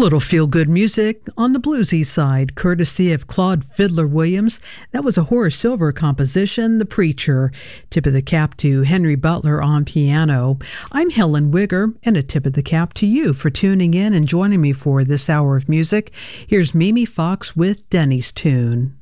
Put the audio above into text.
Little feel-good music on the bluesy side, courtesy of Claude Fiddler Williams. That was a Horace Silver composition, The Preacher. Tip of the cap to Henry Butler on piano. I'm Helen Wigger, and a tip of the cap to you for tuning in and joining me for this hour of music. Here's Mimi Fox with Denny's Tune.